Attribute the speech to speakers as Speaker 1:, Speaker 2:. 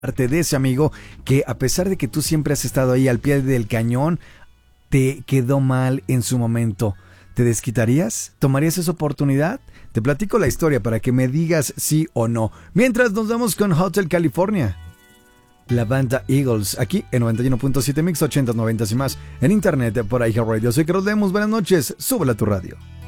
Speaker 1: De ese amigo que, a pesar de que tú siempre has estado ahí al pie del cañón, te quedó mal en su momento. ¿Te desquitarías? ¿Tomarías esa oportunidad? Te platico la historia para que me digas sí o no. Mientras nos vamos con Hotel California, la banda Eagles, aquí en 91.7 Mix 80, 90 y más, en internet por iHeartRadio. Soy Carlos Lemos, buenas noches, súbela a tu radio.